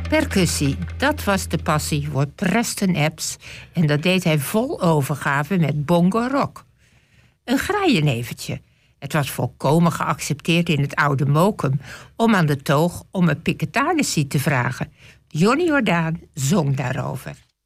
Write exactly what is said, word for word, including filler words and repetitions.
Percussie, dat was de passie voor Preston Epps en dat deed hij vol overgave met bongo rock. Een graaieneventje. Het was volkomen geaccepteerd in het oude Mokum om aan de toog om een piketanissie te vragen. Johnny Jordaan zong daarover.